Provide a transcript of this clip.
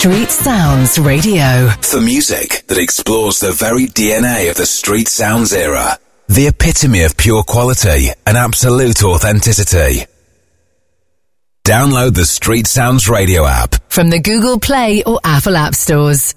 Street Sounds Radio. For music that explores the very DNA of the Street Sounds era. The epitome of pure quality and absolute authenticity. Download the Street Sounds Radio app from the Google Play or Apple App Stores.